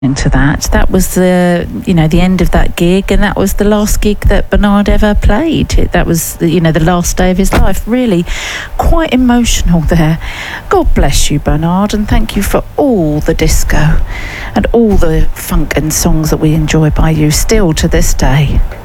into that. That was the end of that gig, and that was the last gig that Bernard ever played. That was the last day of his life. Really quite emotional there. God bless you, Bernard, and thank you for all the disco and all the funk and songs that we enjoy by you still to this day.